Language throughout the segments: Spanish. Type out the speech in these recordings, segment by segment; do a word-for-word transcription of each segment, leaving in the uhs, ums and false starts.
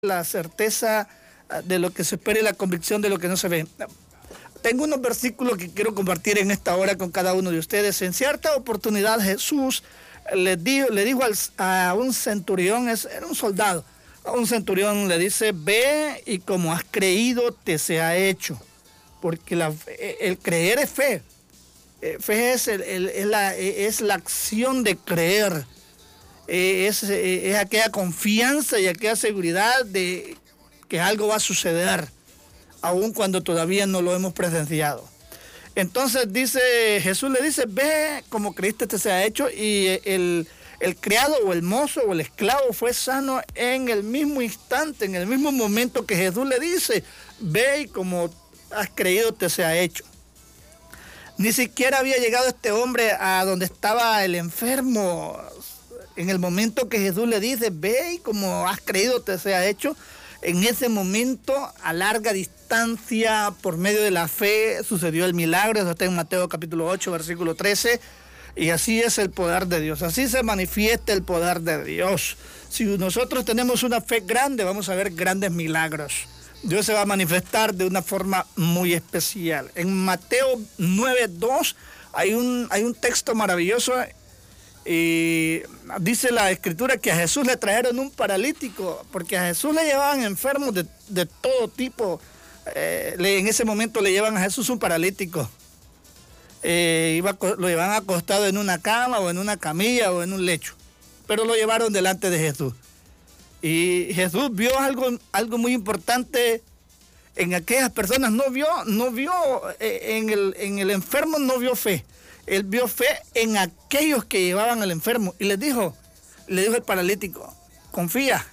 la certeza de lo que se espera y la convicción de lo que no se ve. Tengo unos versículos que quiero compartir en esta hora con cada uno de ustedes. En cierta oportunidad Jesús le dijo, le dijo al, a un centurión, es, era un soldado, a un centurión le dice: ve y como has creído te sea hecho. Porque la, el creer es fe. Fe es, el, el, es, la, es la acción de creer. Es, es aquella confianza y aquella seguridad de que algo va a suceder, aun cuando todavía no lo hemos presenciado. Entonces dice, Jesús le dice: ve como creíste te sea hecho, y el, el criado o el mozo o el esclavo fue sano en el mismo instante, en el mismo momento que Jesús le dice: ve y como has creído te sea hecho. Ni siquiera había llegado este hombre a donde estaba el enfermo. En el momento que Jesús le dice: ve y como has creído te sea hecho, en ese momento, a larga distancia, por medio de la fe, sucedió el milagro. Eso está en Mateo capítulo ocho, versículo trece. Y así es el poder de Dios. Así se manifiesta el poder de Dios. Si nosotros tenemos una fe grande, vamos a ver grandes milagros. Dios se va a manifestar de una forma muy especial. En Mateo nueve, dos hay un, hay un texto maravilloso. Y dice la escritura que a Jesús le trajeron un paralítico, porque a Jesús le llevaban enfermos de, de todo tipo. Eh, le, en ese momento le llevan a Jesús un paralítico. Eh, iba, lo llevaban acostado en una cama o en una camilla o en un lecho, pero lo llevaron delante de Jesús. Y Jesús vio algo, algo muy importante en aquellas personas. No vio, no vio eh, en, el, en el enfermo, no vio fe. Él vio fe en aquellos que llevaban al enfermo. Y les dijo, le dijo el paralítico: confía.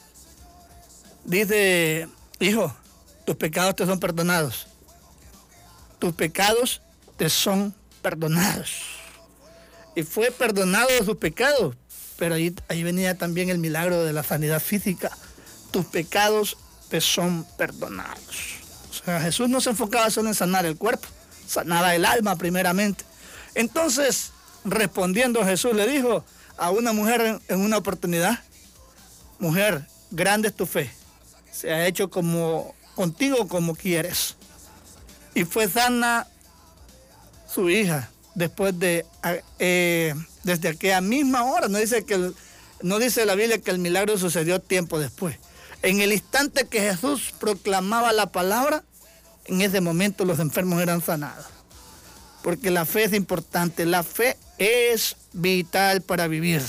Dice: hijo, tus pecados te son perdonados. Tus pecados te son perdonados. Y fue perdonado de sus pecados. Pero ahí, ahí venía también el milagro de la sanidad física. Tus pecados te son perdonados. O sea, Jesús no se enfocaba solo en sanar el cuerpo, sanaba el alma primeramente. Entonces, respondiendo, Jesús le dijo a una mujer en, en una oportunidad: mujer, grande es tu fe, se ha hecho como contigo como quieres. Y fue sana su hija después de eh, desde aquella misma hora. No dice que el, no dice la Biblia que el milagro sucedió tiempo después. En el instante que Jesús proclamaba la palabra, en ese momento los enfermos eran sanados. Porque la fe es importante, la fe es vital para vivir.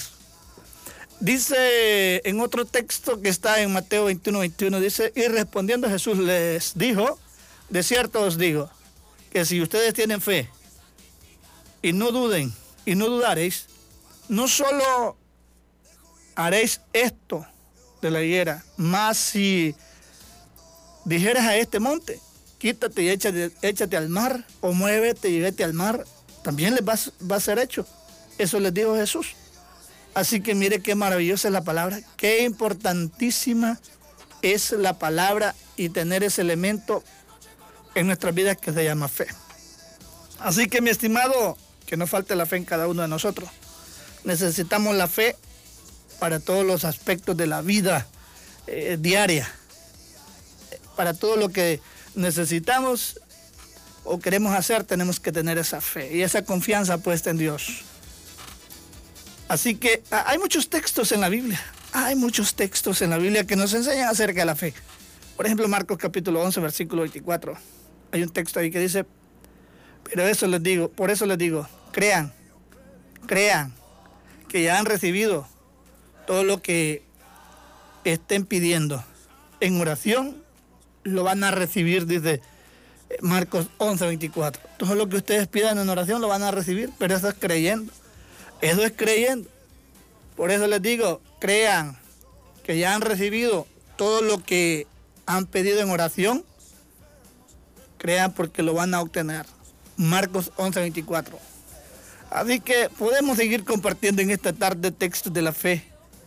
Dice en otro texto que está en Mateo veintiuno, veintiuno, dice: y respondiendo Jesús les dijo: de cierto os digo, que si ustedes tienen fe y no duden y no dudaréis, no solo haréis esto de la higuera, mas si dijeras a este monte: quítate y échate, échate al mar, o muévete y vete al mar, también les va, va a ser hecho. Eso les dijo Jesús. Así que mire qué maravillosa es la palabra, qué importantísima es la palabra y tener ese elemento en nuestras vidas que se llama fe. Así que, mi estimado, que no falte la fe en cada uno de nosotros. Necesitamos la fe para todos los aspectos de la vida eh, diaria, para todo lo que necesitamos o queremos hacer, tenemos que tener esa fe y esa confianza puesta en Dios. Así que hay muchos textos en la Biblia, hay muchos textos en la Biblia que nos enseñan acerca de la fe. Por ejemplo, Marcos capítulo once, versículo veinticuatro. Hay un texto ahí que dice: pero eso les digo, por eso les digo, crean, crean que ya han recibido todo lo que estén pidiendo en oración, lo van a recibir, dice Marcos once, veinticuatro. Todo lo que ustedes pidan en oración lo van a recibir, pero eso es creyendo. Eso es creyendo. Por eso les digo, crean que ya han recibido todo lo que han pedido en oración. Crean porque lo van a obtener. Marcos once, veinticuatro. Así que podemos seguir compartiendo en esta tarde textos de la fe.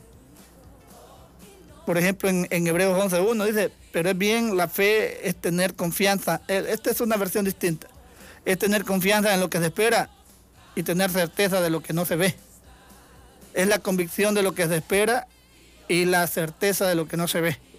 Por ejemplo, en, en Hebreos once, uno dice: pero es bien, la fe es tener confianza. Esta es una versión distinta. Es tener confianza en lo que se espera y tener certeza de lo que no se ve. Es la convicción de lo que se espera y la certeza de lo que no se ve.